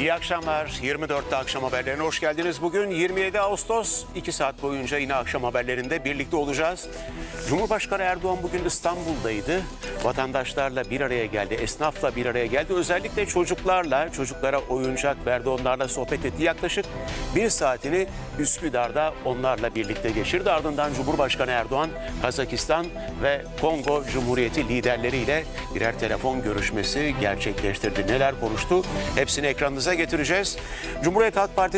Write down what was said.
İyi akşamlar. 24'te akşam haberlerine hoş geldiniz. Bugün 27 Ağustos. 2 saat boyunca yine akşam haberlerinde birlikte olacağız. Cumhurbaşkanı Erdoğan bugün İstanbul'daydı. Vatandaşlarla bir araya geldi, esnafla bir araya geldi. Özellikle çocuklara oyuncak verdi, onlarla sohbet etti. Yaklaşık 1 saatini Üsküdar'da onlarla birlikte geçirdi. Ardından Cumhurbaşkanı Erdoğan, Kazakistan ve Kongo Cumhuriyeti liderleriyle birer telefon görüşmesi gerçekleştirdi. Neler konuştu? Hepsini ekranınıza getireceğiz. Cumhuriyet Halk Partisi